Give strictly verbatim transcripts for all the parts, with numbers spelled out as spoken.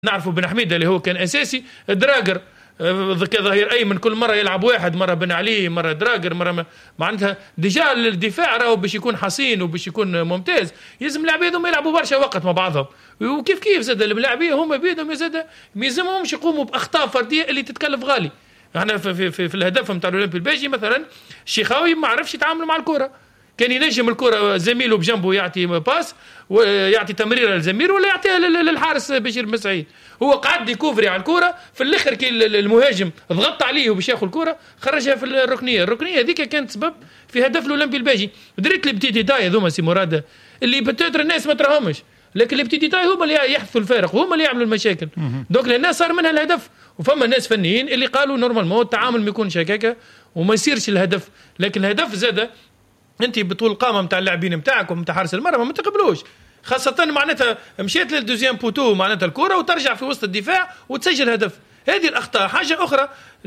نعرفوا بن حميدة اللي هو كان أساسي، دراجر كظهير أيمن كل مرة يلعب واحد، مرة بن علي، مرة دراجر، مرة معناتها ديجا الدفاع راهو باش يكون حصين وباش يكون ممتاز، يلزم اللاعبين هذوما يلعبوا برشا وقت مع بعضهم، وكيف كيف زاد اللاعبين هما بيدهم زاد ما يلزمهمش يقوموا بأخطاء فردية اللي تتكلف غالي. احنا في, في, في, في الهدف نتاع الأولمبي الباجي مثلا الشيخاوي ما عرفش يتعامل مع الكرة، كان ينجم الكرة زميله بجنبه يعطي باس ويعطي تمريره للزميل ولا يعطيها للحارس بشير بن سعيد، هو قعد يكوفري على الكرة في الاخر كي المهاجم ضغط عليه وباش ياخذ الكرة خرجها في الركنية، الركنية هذيك كانت سبب في هدف الأولمبي الباجي. دريت لي بتي ديتاي هذوما سي مراد اللي بتاتر الناس ما تراهمش، لكن اللي بتي ديتاي هما اللي يحدثوا الفارق وهما اللي يعملوا المشاكل. دونك الناس صار منها الهدف، وفما ناس فنيين اللي قالوا نورمالمون التعامل ما يكونش هكاكا وما يصيرش الهدف، لكن الهدف زاد انت بطول القامه نتاع اللاعبين نتاعك ونتاع حارس المرمى ما تقبلوش، خاصه معناتها مشيت للدوزيام بوتو معناتها الكره وترجع في وسط الدفاع وتسجل هدف. هذه الاخطاء. حاجه اخرى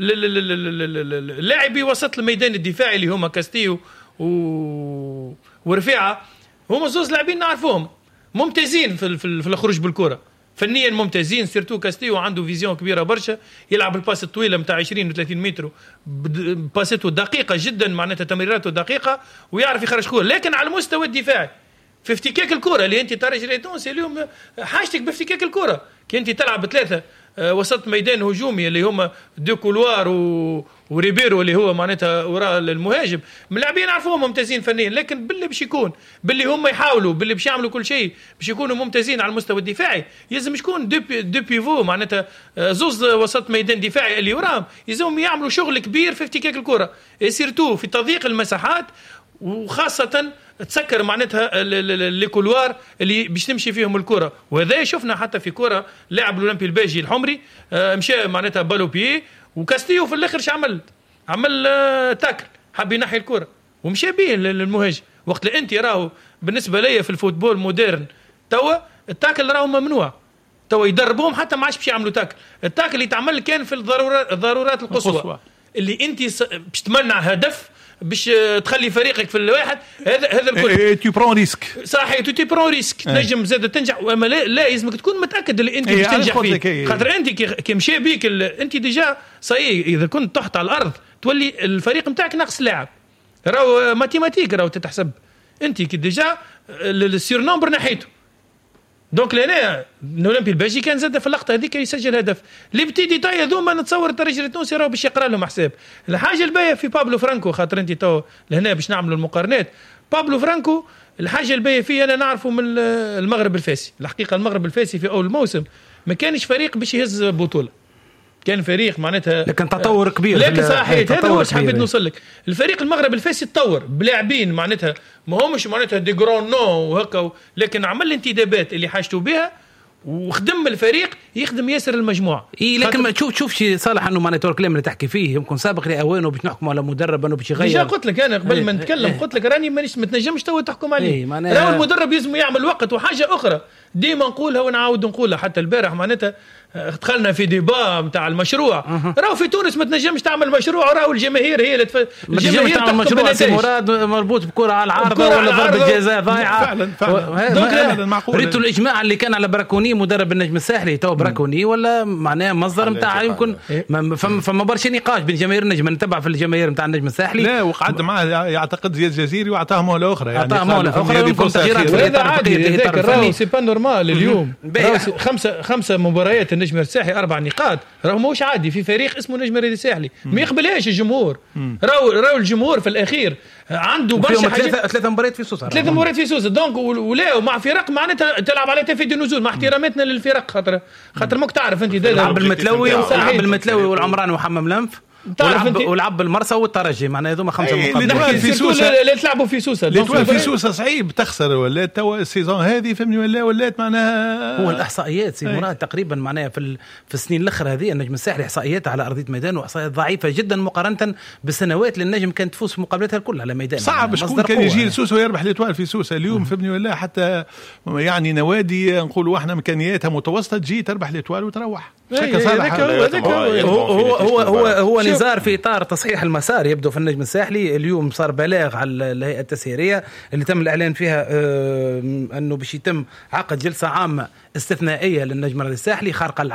اللاعبي وسط الميدان الدفاعي اللي هما كاستيو و... ورفيعه، هما زوز لاعبين نعرفوهم ممتازين في, في, في الخروج بالكره، فنيا ممتازين، سيرتو كاستيو عنده فيزيون كبيره برشا، يلعب الباس الطويله نتاع عشرين و30 متر، باسته دقيقه جدا معناتها تمريراته دقيقه ويعرف يخرج كوره، لكن على المستوى الدفاعي في افتكاك الكره اللي انت ترى جري تونسي اليوم حاجتك بافتكاك الكره، كي انت تلعب ثلاثه وسط ميدان هجومي اللي هما دو كولوار و... وريبيرو اللي هو معناتها وراء المهاجم، اللاعبين عرفوهم ممتازين فنيا، لكن باللي باش يكون باللي هم يحاولوا باللي باش يعملوا كل شيء باش يكونوا ممتازين على المستوى الدفاعي، يلزم يكون دو, دو بيفو معناتها زوز وسط ميدان دفاعي اللي وراهم يلزمهم يعملوا شغل كبير في افتكاك الكره، سيرتو في تضييق المساحات، وخاصه تسكر معناتها لي كولوار اللي باش تمشي فيهم الكره، وهذا شفنا حتى في كره لاعب الاولمبي الباجي الحمري مشى معناتها بالو بيي وكاستيو في الاخر عمل عمل تاكل حب ينحي الكره ومشى بيه للمهاجم، وقت اللي انت راهو بالنسبه ليا في الفوتبول مودرن توا التاكل راهو ممنوع، توا يدربوهم حتى ما عادش باش يعملوا تاكل، التاكل اللي تعمل كان في الضرورات الضرورات القصوى اللي انت باش تمنع هدف باش تخلي فريقك في الواحد، هذا هذا الكل تو برون ريسك صحيح، تو تي برون ريسك تنجم زاد تنجح، اما لا لازمك تكون متاكد اللي انت باش تنجح فيه، خاطر انت كي مشى بيك انت ديجا صاي اذا كنت تحت على الارض تولي الفريق نتاعك ناقص لاعب، راهو ماتيماتيك راهو تتحسب انت كي ديجا السيرنومبر نحيته، دونك لهنا الاولمبي الباجي كان زاد في اللقطه هذيك يسجل هدف، اللي بتي ديتاي هذوما نتصور الترجي التونسي راهو باش يقرا لهم حساب. الحاجه الباهيه في بابلو فرانكو، خاطر انت تو لهنا باش نعملوا المقارنات، بابلو فرانكو الحاجه الباهيه فيه انا نعرفه من المغرب الفاسي، الحقيقه المغرب الفاسي في اول موسم ما كانش فريق باش يهز بطوله، كان فريق معناتها لكن تطور كبير، لكن صحيح هذا هو حبيت نوصل لك، الفريق المغرب الفاسي تطور بلاعبين معناتها ما همش معناتها دي جرون نو وهكا، لكن عمل الانتدابات اللي حاجته بها وخدم الفريق يخدم ياسر المجموعه. اي لكن ما تشوف تشوف شي صالح انه معناتها الكلام اللي تحكي فيه يمكن سابق لاوانه باش نحكموا على مدرب انه باش يغير. جا قلت لك انا قبل ما نتكلم قلت لك راني مانيش ما تنجمش تو تحكم عليه، راهو المدرب لازم يعمل وقت. وحاجه اخرى ديما نقولها ونعاود نقولها حتى البارح معناتها دخلنا في ديبا نتاع المشروع، أه. راهو في تونس ما تنجمش تعمل مشروع، راهو الجماهير هي اللي تف... الجماهير تعمل مشروع سي مراد مربوط بكره على العارضه ولا ضربه جزاء ضايعه فعلا فعلا معقول. ريتوا الاجماع اللي كان على براكوني مدرب النجم الساحلي تو براكوني ولا معناه مصدر نتاع يمكن فما فما برشا نقاش بين جماهير النجم، نتبع في الجماهير نتاع النجم الساحلي لا وقعد معاه يعتقد زياد جزيري واعطاه مهله اخرى، يعني اعطاه مهله اخرى يمكن تغييرات في هذا عادي، هذاك راهو سي با نورمال. اليوم خمسه خمسه مباريات النجم الساحلي اربع نقاط، راهو موش عادي في فريق اسمه نجم الساحلي ما يقبلهاش الجمهور، راهو راهو الجمهور في الاخير عنده برشا حاجات، ثلاثه ثلاثه مباريات في سوسه ثلاثه مباريات في سوسه، دونك ولا مع فرق معناتها تلعب على تفيد النزول، مع احتراماتنا للفرق، خاطر خاطر ماك تعرف انت لعب المتلوي ولعب المتلوي والعمران وحمام لنف ولعب ولعب المرسى والترجي، معناها هذوما خمسه مقابلات في سوسه اللي تلعبوا في سوسه اللي في سوسه صعيب تخسر ولا توا السيزون هذه فهمني ولا ولات معناها هو الاحصائيات سي مراد تقريبا معناها في في السنين الاخر هذه النجم الساحلي احصائياتها على ارضيه ميدان واحصائيات ضعيفه جدا مقارنه بالسنوات اللي النجم كانت تفوز في مقابلاتها الكل على ميدان، صعب شكون كان يجي لسوسه ويربح الاتوال في سوسه اليوم فهمني ولا حتى يعني نوادي نقولوا احنا امكانياتها متوسطه تجي تربح الاتوال وتروح. هو هو هو هو, هو نزار في اطار تصحيح المسار يبدو في النجم الساحلي. اليوم صار بلاغ على الهيئه التسييريه اللي تم الاعلان فيها انه باش يتم عقد جلسه عامه استثنائيه للنجم الساحلي خارقه